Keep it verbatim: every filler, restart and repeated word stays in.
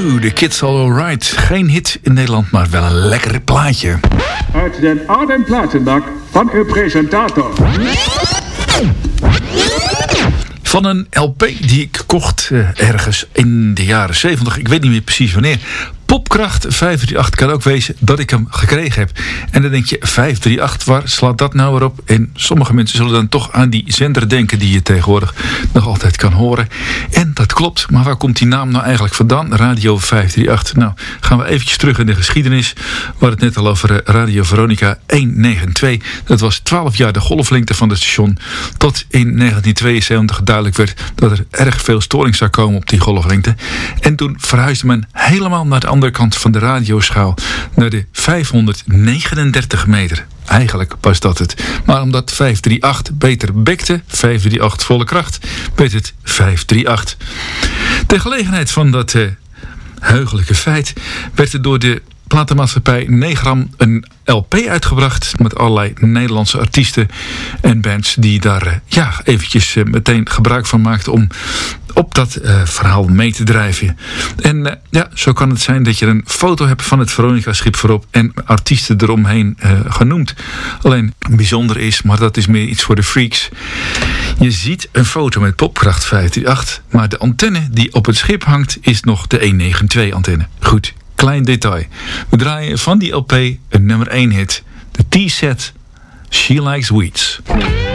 Blue, The Kids All Alright. Geen hit in Nederland, maar wel een lekker plaatje. Uit den oude platenbak van uw presentator. Van een L P die ik kocht uh, ergens in de jaren zeventig. Ik weet niet meer precies wanneer. Popkracht vijf drie acht kan ook wezen dat ik hem gekregen heb. En dan denk je, vijf drie acht, waar slaat dat nou weer op? En sommige mensen zullen dan toch aan die zender denken die je tegenwoordig nog altijd kan horen. En dat klopt, maar waar komt die naam nou eigenlijk vandaan? Radio vijf drie acht. Nou, gaan we eventjes terug in de geschiedenis. We hadden het net al over Radio Veronica honderdnegenentwintig. Dat was twaalf jaar de golflengte van het station. Tot in negentien tweeënzeventig duidelijk werd dat er erg veel storing zou komen op die golflengte. En toen verhuisde men helemaal naar de andere kant van de radioschaal, naar de vijfhonderdnegenendertig meter. Eigenlijk was dat het. Maar omdat vijf drie acht beter bekte, vijf drie acht volle kracht, werd het vijf drie acht. Ter gelegenheid van dat uh, heugelijke feit werd er door de platenmaatschappij Negram een L P uitgebracht met allerlei Nederlandse artiesten en bands die daar uh, ja, eventjes uh, meteen gebruik van maakten om op dat uh, verhaal mee te drijven. En uh, ja, zo kan het zijn dat je een foto hebt van het Veronica-schip voorop en artiesten eromheen uh, genoemd. Alleen bijzonder is, maar dat is meer iets voor de freaks. Je ziet een foto met Popkracht vijf drie acht, maar de antenne die op het schip hangt is nog de honderdnegenentwintig antenne. Goed, klein detail. We draaien van die L P een nummer één hit. De T-set, She Likes Weeds.